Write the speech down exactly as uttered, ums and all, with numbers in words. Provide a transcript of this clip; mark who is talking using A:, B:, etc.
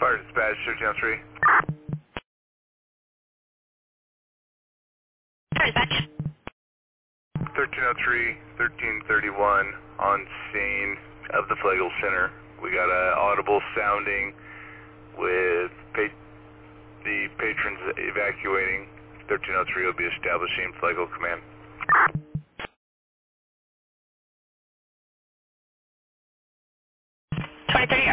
A: Fire dispatch, thirteen oh three.
B: Fire dispatch.
A: thirteen oh three, thirteen thirty-one on scene of the Flagel Center. We got a audible sounding with pa the patrons evacuating. thirteen oh three will be establishing Flagel Command.
B: twenty thirty